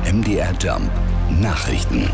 MDR Jump Nachrichten.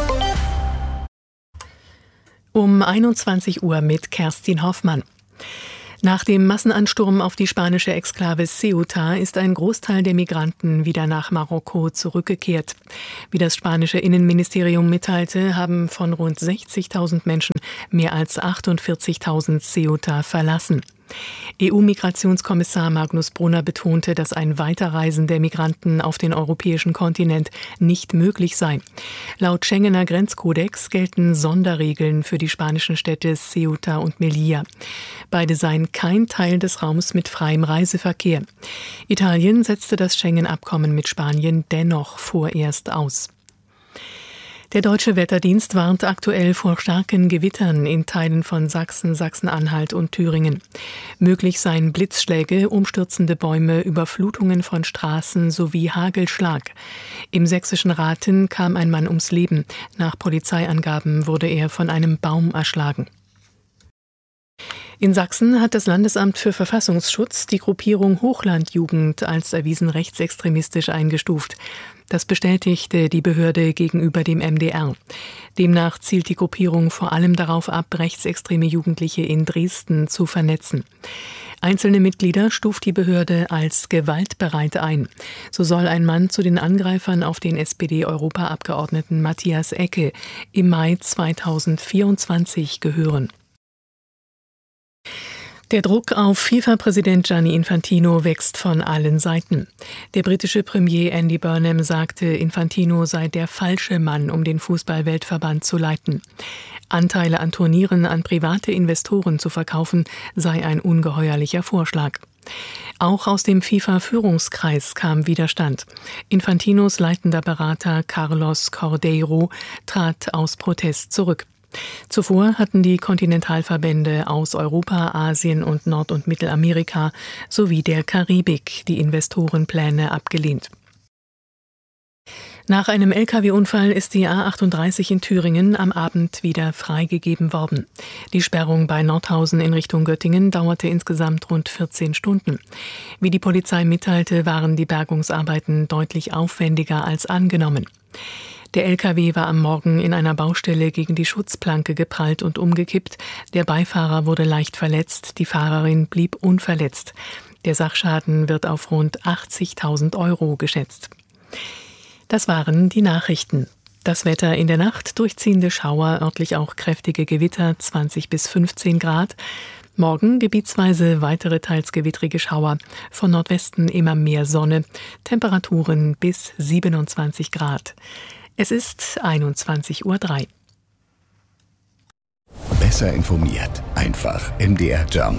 Um 21 Uhr mit Kerstin Hoffmann. Nach dem Massenansturm auf die spanische Exklave Ceuta ist ein Großteil der Migranten wieder nach Marokko zurückgekehrt. Wie das spanische Innenministerium mitteilte, haben von rund 60.000 Menschen mehr als 48.000 Ceuta verlassen. EU-Migrationskommissar Magnus Brunner betonte, dass ein Weiterreisen der Migranten auf den europäischen Kontinent nicht möglich sei. Laut Schengener Grenzkodex gelten Sonderregeln für die spanischen Städte Ceuta und Melilla. Beide seien kein Teil des Raums mit freiem Reiseverkehr. Italien setzte das Schengen-Abkommen mit Spanien dennoch vorerst aus. Der Deutsche Wetterdienst warnt aktuell vor starken Gewittern in Teilen von Sachsen, Sachsen-Anhalt und Thüringen. Möglich seien Blitzschläge, umstürzende Bäume, Überflutungen von Straßen sowie Hagelschlag. Im sächsischen Rathen kam ein Mann ums Leben. Nach Polizeiangaben wurde er von einem Baum erschlagen. In Sachsen hat das Landesamt für Verfassungsschutz die Gruppierung Hochlandjugend als erwiesen rechtsextremistisch eingestuft. Das bestätigte die Behörde gegenüber dem MDR. Demnach zielt die Gruppierung vor allem darauf ab, rechtsextreme Jugendliche in Dresden zu vernetzen. Einzelne Mitglieder stuft die Behörde als gewaltbereit ein. So soll ein Mann zu den Angreifern auf den SPD-Europaabgeordneten Matthias Ecke im Mai 2024 gehören. Der Druck auf FIFA-Präsident Gianni Infantino wächst von allen Seiten. Der britische Premier Andy Burnham sagte, Infantino sei der falsche Mann, um den Fußball-Weltverband zu leiten. Anteile an Turnieren an private Investoren zu verkaufen, sei ein ungeheuerlicher Vorschlag. Auch aus dem FIFA-Führungskreis kam Widerstand. Infantinos leitender Berater Carlos Cordeiro trat aus Protest zurück. Zuvor hatten die Kontinentalverbände aus Europa, Asien und Nord- und Mittelamerika sowie der Karibik die Investorenpläne abgelehnt. Nach einem Lkw-Unfall ist die A38 in Thüringen am Abend wieder freigegeben worden. Die Sperrung bei Nordhausen in Richtung Göttingen dauerte insgesamt rund 14 Stunden. Wie die Polizei mitteilte, waren die Bergungsarbeiten deutlich aufwendiger als angenommen. Der Lkw war am Morgen in einer Baustelle gegen die Schutzplanke geprallt und umgekippt. Der Beifahrer wurde leicht verletzt, die Fahrerin blieb unverletzt. Der Sachschaden wird auf rund 80.000 € geschätzt. Das waren die Nachrichten. Das Wetter in der Nacht, durchziehende Schauer, örtlich auch kräftige Gewitter, 20 bis 15 Grad. Morgen gebietsweise weitere teils gewittrige Schauer, von Nordwesten immer mehr Sonne, Temperaturen bis 27 Grad. Es ist 21:03 Uhr. Besser informiert, einfach MDR Jump.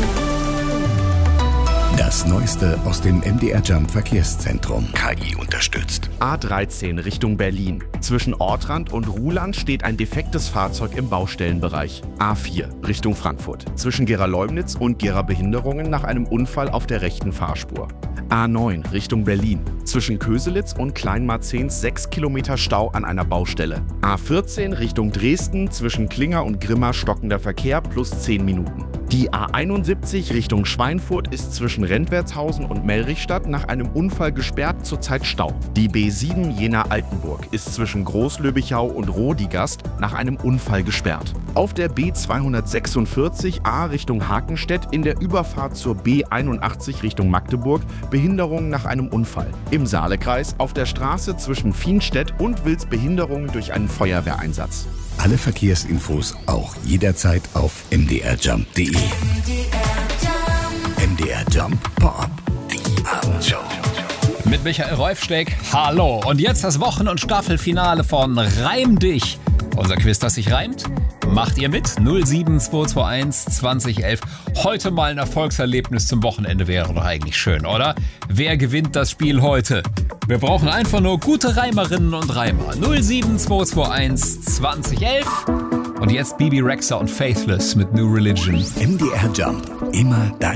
Das Neueste aus dem MDR Jump Verkehrszentrum. KI unterstützt. A13 Richtung Berlin. Zwischen Ortrand und Ruhland steht ein defektes Fahrzeug im Baustellenbereich. A4 Richtung Frankfurt. Zwischen Gera-Leumnitz und Gera-Behinderungen nach einem Unfall auf der rechten Fahrspur. A9 Richtung Berlin. Zwischen Köselitz und Kleinmarzens 6 Kilometer Stau an einer Baustelle. A14 Richtung Dresden. Zwischen Klinger und Grimma stockender Verkehr plus 10 Minuten. Die A71 Richtung Schweinfurt ist zwischen Rentwertshausen und Mellrichstadt nach einem Unfall gesperrt, zurzeit Stau. Die B7 Jena-Altenburg ist zwischen Großlöbichau und Rodigast nach einem Unfall gesperrt. Auf der B246 A Richtung Hakenstedt in der Überfahrt zur B81 Richtung Magdeburg Behinderung nach einem Unfall. Im Saalekreis auf der Straße zwischen Fienstedt und Wils Behinderung durch einen Feuerwehreinsatz. Alle Verkehrsinfos auch jederzeit auf mdrjump.de. MDR Jump Pop, die Abendshow. Mit Michael Reufsteck, hallo. Und jetzt das Wochen- und Staffelfinale von Reim dich. Unser Quiz, das sich reimt. Macht ihr mit? 07221 2011. Heute mal ein Erfolgserlebnis zum Wochenende wäre doch eigentlich schön, oder? Wer gewinnt das Spiel heute? Wir brauchen einfach nur gute Reimerinnen und Reimer. 07221 2011. Und jetzt Bibi Rexha und Faithless mit New Religion. MDR Jump, immer dein